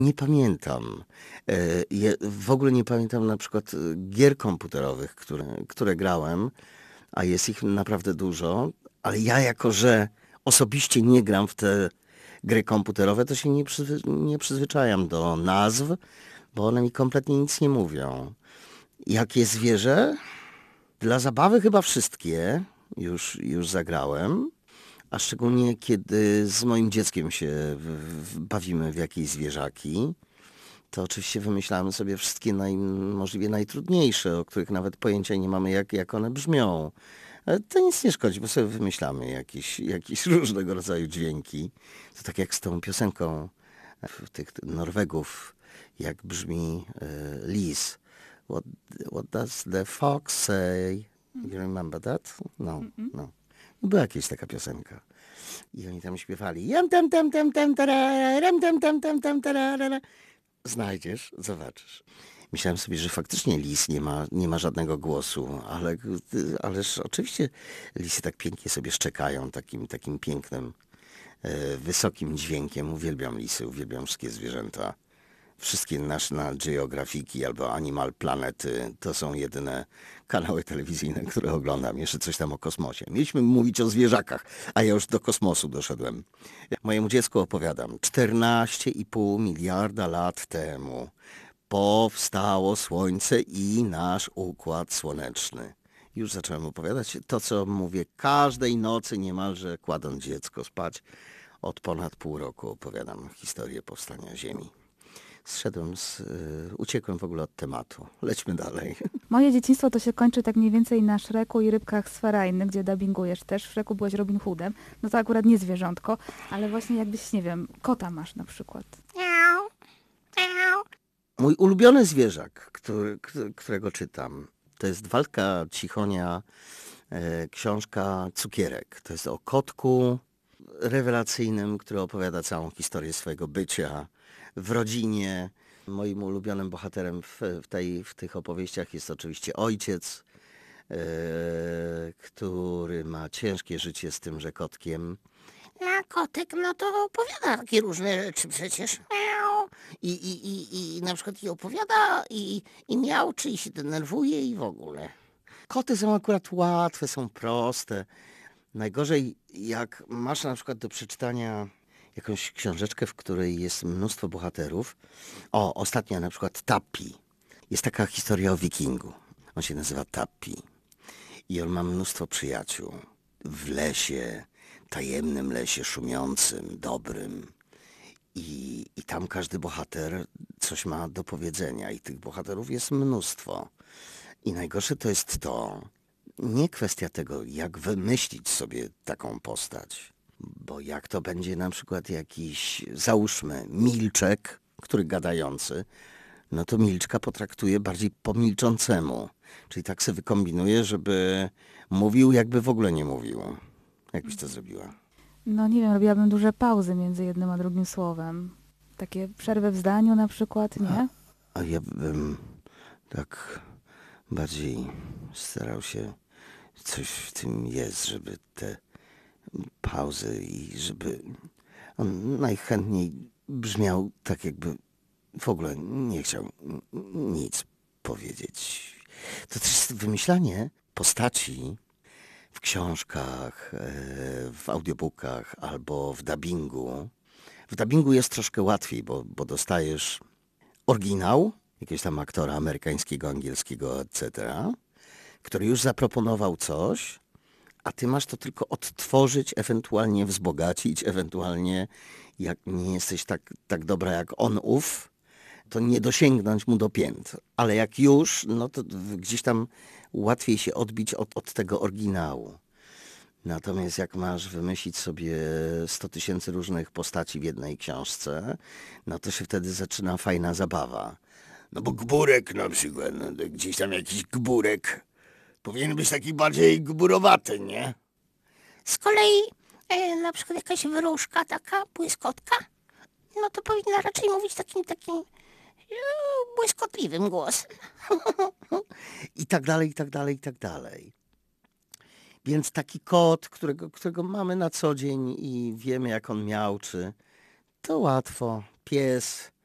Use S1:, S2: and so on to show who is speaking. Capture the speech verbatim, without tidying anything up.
S1: Nie pamiętam. E, je, w ogóle nie pamiętam na przykład e, gier komputerowych, które, które grałem, a jest ich naprawdę dużo, ale ja jako, że osobiście nie gram w te gry komputerowe, to się nie, przyzwy, nie przyzwyczajam do nazw, bo one mi kompletnie nic nie mówią. Jakie zwierzę? Dla zabawy chyba wszystkie już, już zagrałem, a szczególnie kiedy z moim dzieckiem się w, w, bawimy w jakieś zwierzaki, to oczywiście wymyślamy sobie wszystkie naj, możliwie najtrudniejsze, o których nawet pojęcia nie mamy, jak, jak one brzmią. Ale to nic nie szkodzi, bo sobie wymyślamy jakieś, jakieś różnego rodzaju dźwięki. To tak jak z tą piosenką tych Norwegów, jak brzmi y, lis. What, what does the fox say? You remember that? No, no. Była jakaś taka piosenka. I oni tam śpiewali. Jem tem tem tem tem tara, rem tem tem tem tem tararara. Znajdziesz, zobaczysz. Myślałem sobie, że faktycznie lis nie ma, nie ma żadnego głosu, ale ależ oczywiście lisy tak pięknie sobie szczekają takim, takim pięknym, e, wysokim dźwiękiem. Uwielbiam lisy, uwielbiam wszystkie zwierzęta. Wszystkie National Geografiki albo Animal Planety to są jedyne kanały telewizyjne, które oglądam. Jeszcze coś tam o kosmosie. Mieliśmy mówić o zwierzakach, a ja już do kosmosu doszedłem. Mojemu dziecku opowiadam. czternaście i pół miliarda lat temu powstało Słońce i nasz Układ Słoneczny. Już zacząłem opowiadać to, co mówię każdej nocy niemalże kładąc dziecko spać. Od ponad pół roku opowiadam historię powstania Ziemi. Zszedłem z... y, uciekłem w ogóle od tematu. Lećmy dalej.
S2: Moje dzieciństwo to się kończy tak mniej więcej na Szreku i Rybkach z Ferajny, gdzie dubbingujesz też. W Szreku byłeś Robin Hoodem. No to akurat nie zwierzątko, ale właśnie jakbyś, nie wiem, kota masz na przykład.
S1: Mój ulubiony zwierzak, który, którego czytam, to jest Waldka Cichonia, e, książka Cukierek. To jest o kotku rewelacyjnym, który opowiada całą historię swojego bycia w rodzinie. Moim ulubionym bohaterem w, w, tej, w tych opowieściach jest oczywiście ojciec, e, który ma ciężkie życie z tymże kotkiem.
S3: A kotek, no to opowiada takie różne rzeczy przecież. Miau. I, i, i, i na przykład i opowiada, i, i miauczy, i się denerwuje, i w ogóle.
S1: Koty są akurat łatwe, są proste. Najgorzej, jak masz na przykład do przeczytania jakąś książeczkę, w której jest mnóstwo bohaterów. O, ostatnia na przykład Tappi. Jest taka historia o wikingu. On się nazywa Tappi. I on ma mnóstwo przyjaciół. W lesie, tajemnym lesie, szumiącym, dobrym. I, I tam każdy bohater coś ma do powiedzenia. I tych bohaterów jest mnóstwo. I najgorsze to jest to, nie kwestia tego, jak wymyślić sobie taką postać. Bo jak to będzie na przykład jakiś, załóżmy, Milczek, który gadający, no to Milczka potraktuje bardziej po milczącemu. Czyli tak sobie wykombinuje, żeby mówił, jakby w ogóle nie mówił. Jak byś to zrobiła?
S2: No nie wiem, robiłabym duże pauzy między jednym a drugim słowem. Takie przerwy w zdaniu na przykład, nie?
S1: A ja bym tak bardziej starał się, coś w tym jest, żeby te pauzy i żeby on najchętniej brzmiał tak, jakby w ogóle nie chciał nic powiedzieć. To też jest wymyślanie postaci w książkach, w audiobookach albo w dubbingu. W dubbingu jest troszkę łatwiej, bo, bo dostajesz oryginał jakiegoś tam aktora amerykańskiego, angielskiego, et cetera, który już zaproponował coś, a ty masz to tylko odtworzyć, ewentualnie wzbogacić, ewentualnie jak nie jesteś tak, tak dobra jak on ów, to nie dosięgnąć mu do pięt. Ale jak już, no to gdzieś tam łatwiej się odbić od, od tego oryginału. Natomiast jak masz wymyślić sobie sto tysięcy różnych postaci w jednej książce, no to się wtedy zaczyna fajna zabawa. No bo Gburek na przykład, no gdzieś tam jakiś Gburek powinien być taki bardziej gburowaty, nie?
S3: Z kolei e, na przykład jakaś wróżka taka, błyskotka, no to powinna raczej mówić takim, takim e, błyskotliwym głosem.
S1: I tak dalej, i tak dalej, i tak dalej. Więc taki kot, którego, którego mamy na co dzień i wiemy, jak on miałczy, to łatwo. Pies,